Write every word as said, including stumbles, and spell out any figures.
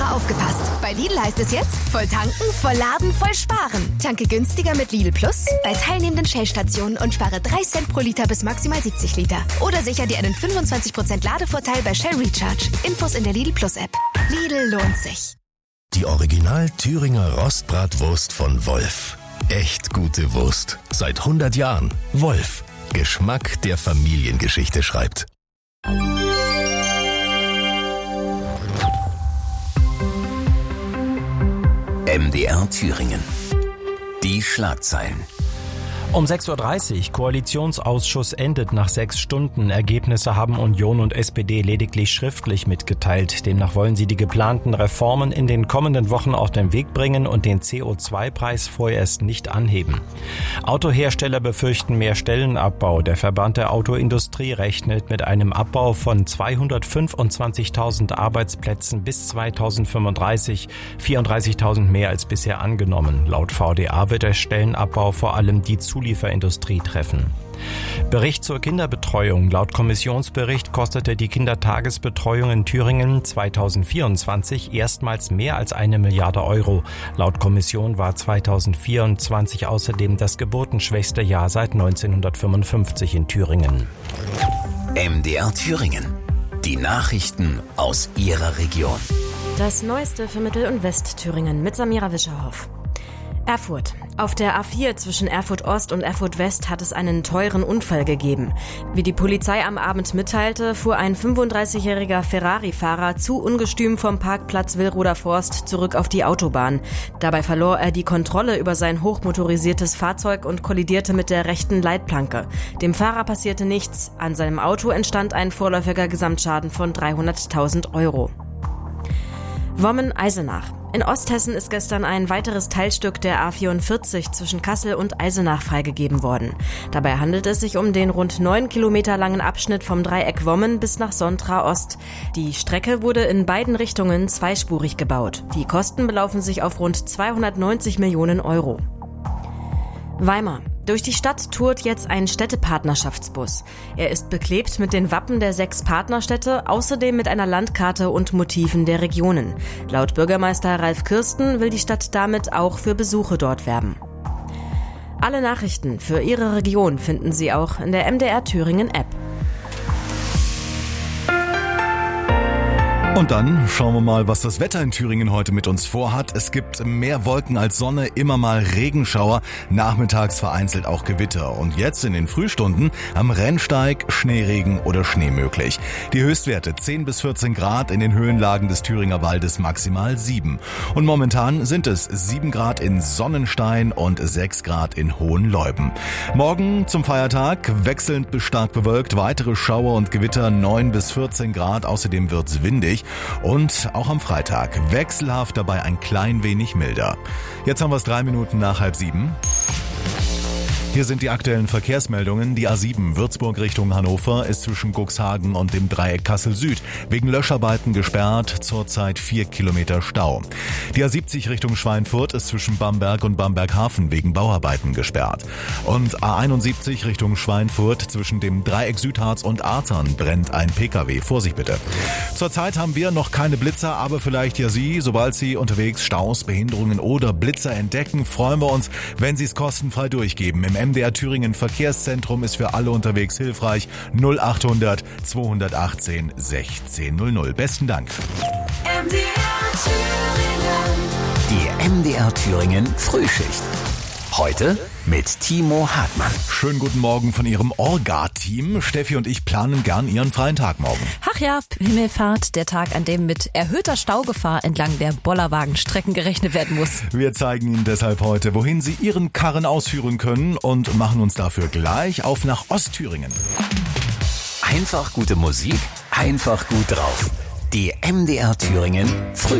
Aber aufgepasst! Bei Lidl heißt es jetzt, voll tanken, voll laden, voll sparen. Tanke günstiger mit Lidl Plus bei teilnehmenden Shell-Stationen und spare drei Cent pro Liter bis maximal siebzig Liter. Oder sicher dir einen fünfundzwanzig Prozent Ladevorteil bei Shell Recharge. Infos in der Lidl Plus App. Lidl lohnt sich. Die Original Thüringer Rostbratwurst von Wolf. Echt gute Wurst. Seit hundert Jahren. Wolf. Geschmack, der Familiengeschichte schreibt. M D R Thüringen. Die Schlagzeilen. Um sechs Uhr dreißig, Koalitionsausschuss endet nach sechs Stunden. Ergebnisse haben Union und S P D lediglich schriftlich mitgeteilt. Demnach wollen sie die geplanten Reformen in den kommenden Wochen auf den Weg bringen und den C O zwei Preis vorerst nicht anheben. Autohersteller befürchten mehr Stellenabbau. Der Verband der Autoindustrie rechnet mit einem Abbau von zweihundertfünfundzwanzigtausend Arbeitsplätzen bis zweitausendfünfunddreißig, vierunddreißigtausend mehr als bisher angenommen. Laut V D A wird der Stellenabbau vor allem die Zulieferindustrie treffen. Bericht zur Kinderbetreuung. Laut Kommissionsbericht kostete die Kindertagesbetreuung in Thüringen zweitausendvierundzwanzig erstmals mehr als eine Milliarde Euro. Laut Kommission war zweitausendvierundzwanzig außerdem das geburtenschwächste Jahr seit neunzehnhundertfünfundfünfzig in Thüringen. M D R Thüringen. Die Nachrichten aus Ihrer Region. Das Neueste für Mittel- und Westthüringen mit Samira Wischerhoff. Erfurt. Auf der A vier zwischen Erfurt Ost und Erfurt West hat es einen teuren Unfall gegeben. Wie die Polizei am Abend mitteilte, fuhr ein fünfunddreißigjähriger Ferrari-Fahrer zu ungestüm vom Parkplatz Willroder Forst zurück auf die Autobahn. Dabei verlor er die Kontrolle über sein hochmotorisiertes Fahrzeug und kollidierte mit der rechten Leitplanke. Dem Fahrer passierte nichts. An seinem Auto entstand ein vorläufiger Gesamtschaden von dreihunderttausend Euro. Wommen-Eisenach. In Osthessen ist gestern ein weiteres Teilstück der A vierundvierzig zwischen Kassel und Eisenach freigegeben worden. Dabei handelt es sich um den rund neun Kilometer langen Abschnitt vom Dreieck Wommen bis nach Sontra Ost. Die Strecke wurde in beiden Richtungen zweispurig gebaut. Die Kosten belaufen sich auf rund zweihundertneunzig Millionen Euro. Weimar. Durch die Stadt tourt jetzt ein Städtepartnerschaftsbus. Er ist beklebt mit den Wappen der sechs Partnerstädte, außerdem mit einer Landkarte und Motiven der Regionen. Laut Bürgermeister Ralf Kirsten will die Stadt damit auch für Besuche dort werben. Alle Nachrichten für Ihre Region finden Sie auch in der M D R Thüringen App. Und dann schauen wir mal, was das Wetter in Thüringen heute mit uns vorhat. Es gibt mehr Wolken als Sonne, immer mal Regenschauer, nachmittags vereinzelt auch Gewitter. Und jetzt in den Frühstunden am Rennsteig Schneeregen oder Schnee möglich. Die Höchstwerte zehn bis vierzehn Grad, in den Höhenlagen des Thüringer Waldes maximal sieben. Und momentan sind es sieben Grad in Sonnenstein und sechs Grad in Hohenleuben. Morgen zum Feiertag wechselnd bis stark bewölkt, weitere Schauer und Gewitter neun bis vierzehn Grad, außerdem wird's windig. Und auch am Freitag wechselhaft, dabei ein klein wenig milder. Jetzt haben wir es drei Minuten nach halb sieben. Hier sind die aktuellen Verkehrsmeldungen. Die A sieben Würzburg Richtung Hannover ist zwischen Cuxhagen und dem Dreieck Kassel Süd wegen Löscharbeiten gesperrt, zurzeit vier Kilometer Stau. Die A siebzig Richtung Schweinfurt ist zwischen Bamberg und Bamberghafen wegen Bauarbeiten gesperrt. Und A einundsiebzig Richtung Schweinfurt zwischen dem Dreieck Südharz und Artern brennt ein Pkw. Vorsicht bitte. Zurzeit haben wir noch keine Blitzer, aber vielleicht ja Sie. Sobald Sie unterwegs Staus, Behinderungen oder Blitzer entdecken, freuen wir uns, wenn Sie es kostenfrei durchgeben. Im M D R Thüringen Verkehrszentrum ist für alle unterwegs hilfreich. null achthundert zweihundertachtzehn sechzehn null null. Besten Dank. M D R Thüringen. Die M D R Thüringen Frühschicht. Heute mit Timo Hartmann. Schönen guten Morgen von Ihrem Orga-Team. Steffi und ich planen gern Ihren freien Tag morgen. Ach ja, Himmelfahrt, der Tag, an dem mit erhöhter Staugefahr entlang der Bollerwagenstrecken gerechnet werden muss. Wir zeigen Ihnen deshalb heute, wohin Sie Ihren Karren ausführen können und machen uns dafür gleich auf nach Ostthüringen. Einfach gute Musik, einfach gut drauf. Die M D R Thüringen Früh